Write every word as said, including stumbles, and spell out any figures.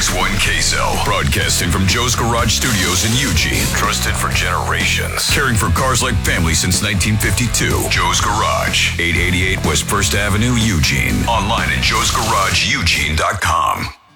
X one K-Cell, broadcasting from Joe's Garage Studios in Eugene. Trusted for generations. Caring for cars like family since nineteen fifty-two. Joe's Garage, eight eighty-eight West First Avenue, Eugene. Online at joes garage eugene dot com.